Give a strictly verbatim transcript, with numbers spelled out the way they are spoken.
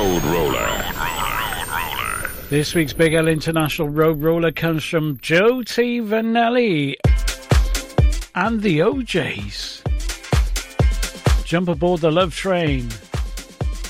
Road Roller. This week's Big L International Road Roller comes from Joe T. Vanelli and the O Js. Jump aboard the love train.